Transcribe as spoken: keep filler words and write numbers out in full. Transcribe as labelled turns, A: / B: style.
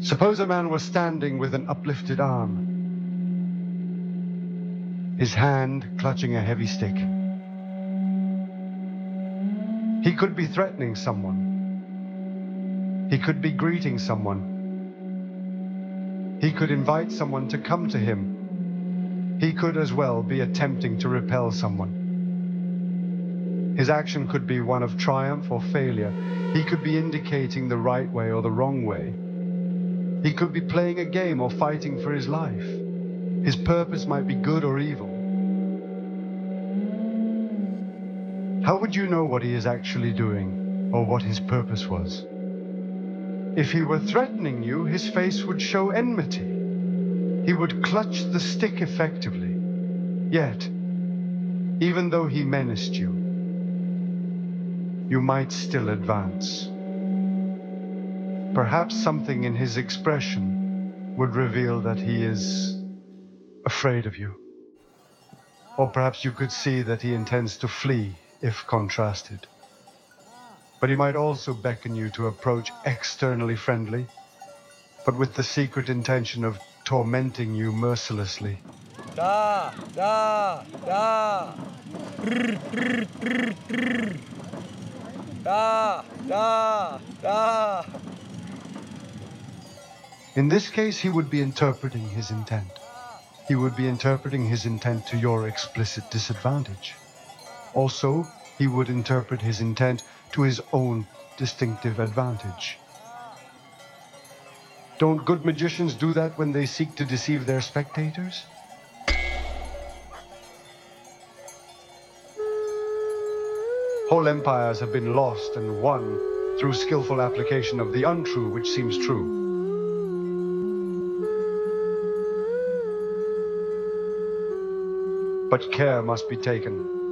A: Suppose a man was standing with an uplifted arm, his hand clutching a heavy stick. He could be threatening someone. He could be greeting someone. He could invite someone to come to him. He could as well be attempting to repel someone. His action could be one of triumph or failure. He could be indicating the right way or the wrong way. He could be playing a game or fighting for his life. His purpose might be good or evil. How would you know what he is actually doing or what his purpose was? If he were threatening you, his face would show enmity. He would clutch the stick effectively. Yet, even though he menaced you, you might still advance. Perhaps something in his expression would reveal that he is afraid of you. Or perhaps you could see that he intends to flee if contrasted. But he might also beckon you to approach externally friendly, but with the secret intention of tormenting you mercilessly.
B: Da, da, da. Trrr, trrr, trrr, trrr. Da, da, da.
A: In this case, he would be interpreting his intent. He would be interpreting his intent to your explicit disadvantage. Also, he would interpret his intent to his own distinctive advantage. Don't good magicians do that when they seek to deceive their spectators? Whole empires have been lost and won through skillful application of the untrue which seems true. But care must be taken.